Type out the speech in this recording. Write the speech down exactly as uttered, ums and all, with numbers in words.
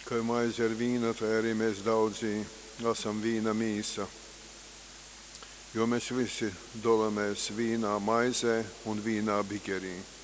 Kā maize ar vīnu, tā arī mēs daudzi esam vīna mīsa. Jo mēs visi dalāmies vīnā maizē un vīnā bikerī.